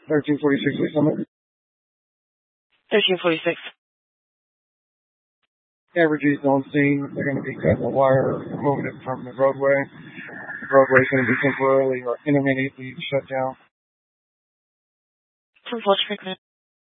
1346 Lee Summit. 1346. Average is on scene. They're going to be cutting the wire, moving it from the roadway. The roadway is going to be temporarily or intermittently shut down. From Vulture Creek.